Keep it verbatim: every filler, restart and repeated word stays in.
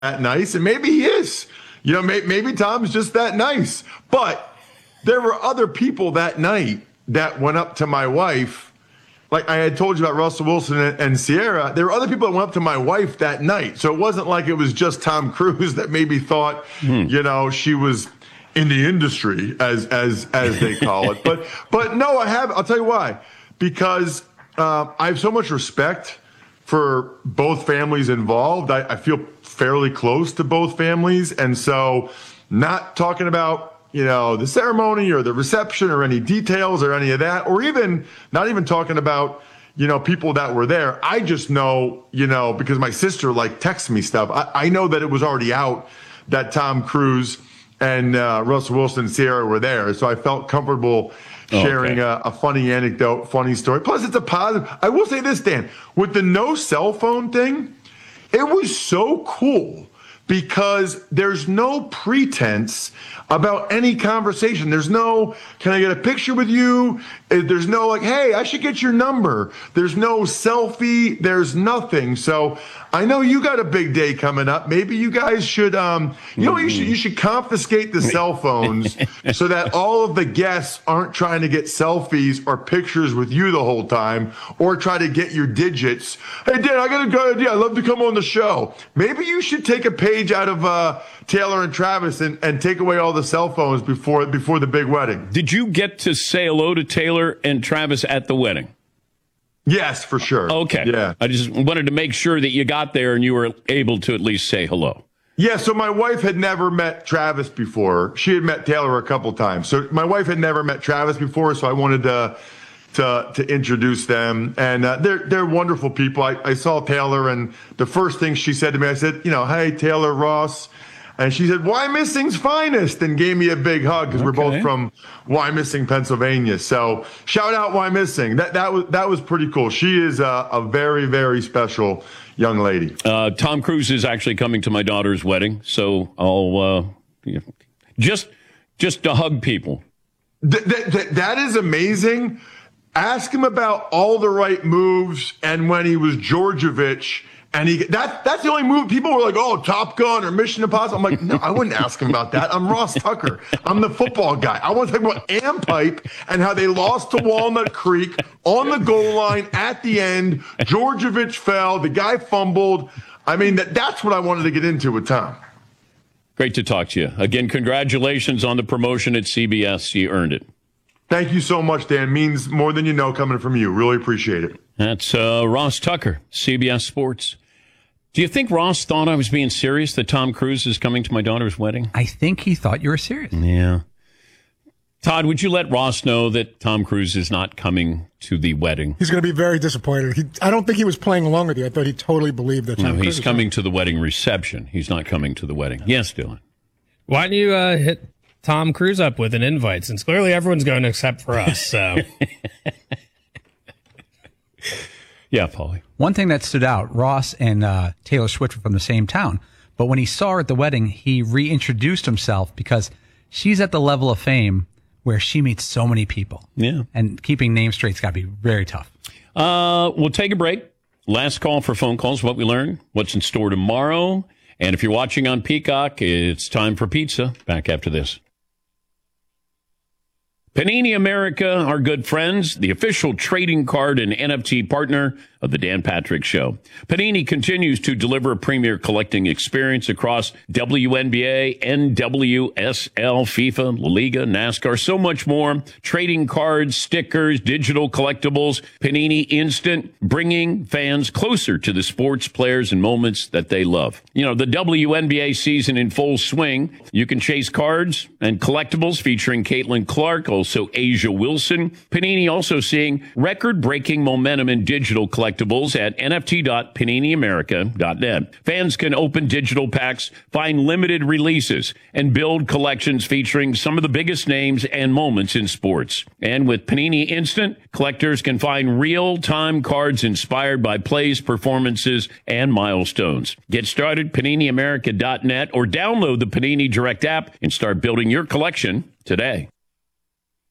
that nice, and maybe he is. You know, may, maybe Tom's just that nice. But there were other people that night that went up to my wife. Like I had told you about Russell Wilson and, and Sierra, there were other people that went up to my wife that night. So it wasn't like it was just Tom Cruise that maybe thought, hmm. you know, she was in the industry, as as as they call it. But but no, I have. I'll tell you why. Because uh, I have so much respect for both families involved. I, I feel fairly close to both families, and so not talking about, you know, the ceremony or the reception or any details or any of that, or even not even talking about, you know, people that were there. I just know, you know, because my sister like texts me stuff. I, I know that it was already out that Tom Cruise and uh, Russell Wilson and Sierra were there, so I felt comfortable sharing okay. a, a funny anecdote, funny story. Plus, it's a positive. I will say this, Dan, with the no cell phone thing, it was so cool because there's no pretense about any conversation. There's no, can I get a picture with you? There's no like, hey, I should get your number. There's no selfie. There's nothing. So I know you got a big day coming up. Maybe you guys should, um, you know, you should you should confiscate the cell phones so that all of the guests aren't trying to get selfies or pictures with you the whole time, or try to get your digits. Hey, Dan, I got a good idea. I'd love to come on the show. Maybe you should take a page out of uh, Taylor and Travis and, and take away all the cell phones before before the big wedding. Did you get to say hello to Taylor and Travis at the wedding? Yes, for sure. Okay. Yeah. I just wanted to make sure that you got there and you were able to at least say hello. Yeah, so my wife had never met Travis before. She had met Taylor a couple times. So my wife had never met Travis before, so I wanted to to, to introduce them. And uh, they're they're wonderful people. I, I saw Taylor, and the first thing she said to me, I said, you know, hey, Taylor, Ross. And she said, Wymissing's finest, and gave me a big hug because okay. we're both from Wymissing, Pennsylvania. So shout out Wymissing. That that was that was pretty cool. She is a, a very, very special young lady. Uh, Tom Cruise is actually coming to my daughter's wedding, so I'll uh, yeah, just just to hug people. Th- th- th- that is amazing. Ask him about all the right moves, and when he was Georgievich. And he that that's the only move. People were like, oh, Top Gun or Mission Impossible. I'm like, no, I wouldn't ask him about that. I'm Ross Tucker. I'm the football guy. I want to talk about Ampipe and how they lost to Walnut Creek on the goal line at the end. Georgievich fell. The guy fumbled. I mean, that that's what I wanted to get into with Tom. Great to talk to you. Again, congratulations on the promotion at C B S. You earned it. Thank you so much, Dan. Means more than you know coming from you. Really appreciate it. That's uh, Ross Tucker, C B S Sports. Do you think Ross thought I was being serious that Tom Cruise is coming to my daughter's wedding? I think he thought you were serious. Yeah. Todd, would you let Ross know that Tom Cruise is not coming to the wedding? He's going to be very disappointed. He, I don't think he was playing along with you. I thought he totally believed that Tom no, Cruise he's was coming coming. to the wedding reception. He's not coming to the wedding. Yes, Dylan. Why don't you uh, hit Tom Cruise up with an invite, since clearly everyone's going except for us, so... Yeah, Paulie. One thing that stood out, Ross and uh, Taylor Swift were from the same town, but when he saw her at the wedding, he reintroduced himself because she's at the level of fame where she meets so many people. Yeah. And keeping names straight's got to be very tough. Uh, we'll take a break. Last call for phone calls, what we learned, what's in store tomorrow. And if you're watching on Peacock, it's time for pizza. Back after this. Panini America, our good friends, the official trading card and N F T partner of the Dan Patrick Show. Panini continues to deliver a premier collecting experience across W N B A, N W S L, FIFA, La Liga, NASCAR, so much more. Trading cards, stickers, digital collectibles, Panini Instant, bringing fans closer to the sports players and moments that they love. You know, the W N B A season in full swing. You can chase cards and collectibles featuring Caitlin Clark, also Asia Wilson. Panini also seeing record-breaking momentum in digital collectibles at N F T dot panini america dot net. Fans can open digital packs, find limited releases, and build collections featuring some of the biggest names and moments in sports. And with Panini Instant, collectors can find real-time cards inspired by plays, performances, and milestones. Get started, panini america dot net, or download the Panini Direct app and start building your collection today.